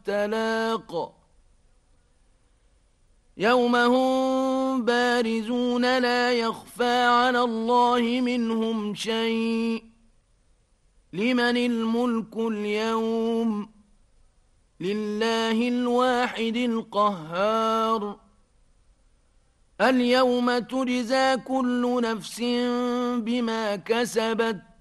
التلاق يوم هم بارزون لا يخفى على الله منهم شيء لمن الملك اليوم لله الواحد القهار اليوم تجزى كل نفس بما كسبت